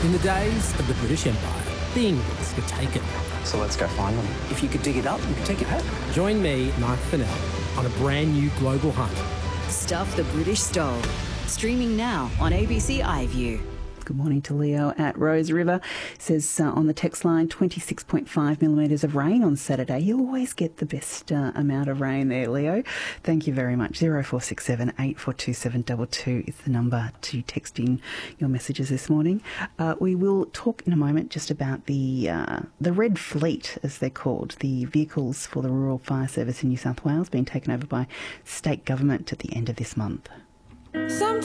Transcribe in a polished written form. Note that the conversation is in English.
In the days of the British Empire, things were taken. So let's go find them. If you could dig it up, you could take it home. Join me, Mark Fennell, on a brand new global hunt. Stuff the British Stole. Streaming now on ABC iView. Good morning to Leo at Rose River. Says on the text line, 26.5 millimetres of rain on Saturday. You always get the best amount of rain there, Leo. Thank you very much. 0467 842 722 is the number to text in your messages this morning. We will talk in a moment just about the Red Fleet, as they're called, the vehicles for the Rural Fire Service in New South Wales being taken over by state government at the end of this month. Sometimes